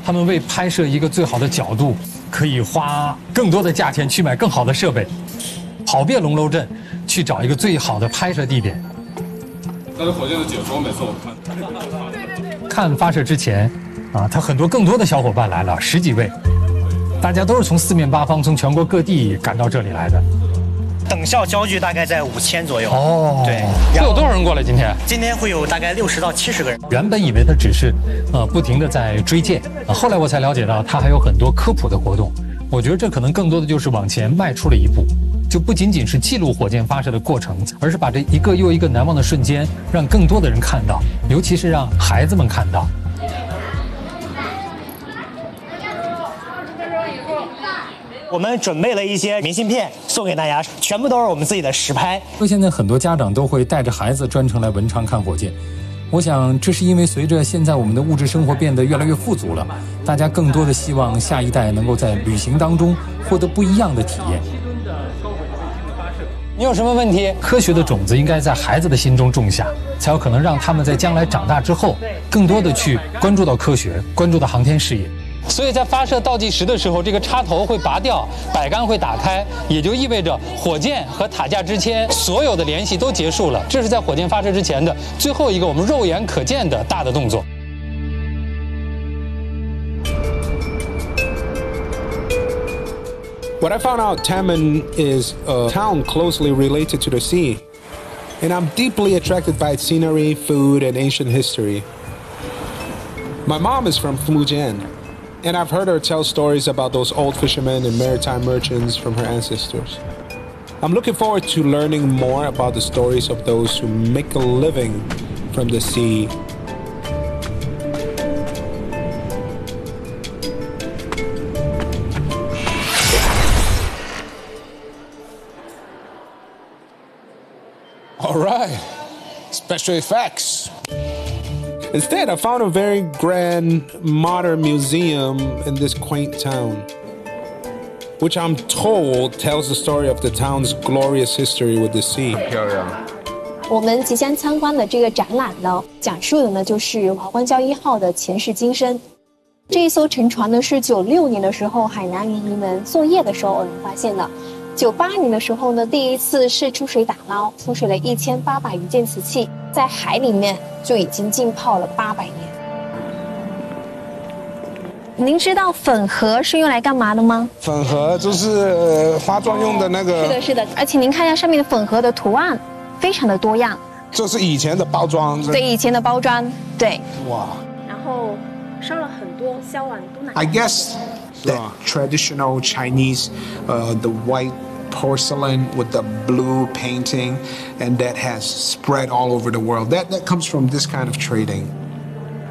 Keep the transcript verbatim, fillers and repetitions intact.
他们为拍摄一个最好的角度，可以花更多的价钱去买更好的设备，跑遍龙楼镇去找一个最好的拍摄地点。 那是火箭的解说，每次我看。 看发射之前，啊，他很多更多的小伙伴来了，十几位，大家都是从四面八方、从全国各地赶到这里来的。 等效焦距大概在五千左右。 哦， 对。 会有多少人过来？今天？ 今天会有大概六十到七十个人。 原本以为他只是，呃，不停地在追箭，啊，后来我才了解到他还有很多科普的活动。我觉得这可能更多的就是往前迈出了一步。就不仅仅是记录火箭发射的过程，而是把这一个又一个难忘的瞬间让更多的人看到，尤其是让孩子们看到。 我们准备了一些明信片送给大家，全部都是我们自己的实拍。 现在很多家长都会带着孩子专程来文昌看火箭，我想这是因为随着现在我们的物质生活变得越来越富足了，大家更多的希望下一代能够在旅行当中获得不一样的体验。你有什么问题？科学的种子应该在孩子的心中种下，才有可能让他们在将来长大之后，更多的去关注到科学，关注到航天事业。所以在发射倒计时的时候，这个插头会拔掉，摆杆会打开，也就意味着火箭和塔架之间所有的联系都结束了。这是在火箭发射之前的最后一个我们肉眼可见的大的动作。 What I found out, Taman is a town closely related to the sea, and I'm deeply attracted by its scenery, food, and ancient history. My mom is from Fujian, and I've heard her tell stories about those old fishermen and maritime merchants from her ancestors. I'm looking forward to learning more about the stories of those who make a living from the sea. All right, special effects. Instead, I found a very grand, modern museum in this quaint town, which I'm told tells the story of the town's glorious history with the sea. 我们即将参观的这个展览呢，讲述的呢就是华冠礁一号的前世今生。这一艘沉船呢是九六年的时候海南渔民们作业的时候偶然发现的。九八年的时候呢，第一次是出水打捞，出水了一千八百余件瓷器，在海里面就已经浸泡了八百年。您知道粉盒是用来干嘛的吗？ 粉盒就是化妆用的那个。 是的，是的，而且您看一下上面的粉盒的图案，非常的多样。 这是以前的包装。 对，以前的包装，对。 哇。 然后烧了很多烧完都拿。 I guess that traditional Chinese, uh, the white porcelain with the blue painting, and that has spread all over the world. That that comes from this kind of trading.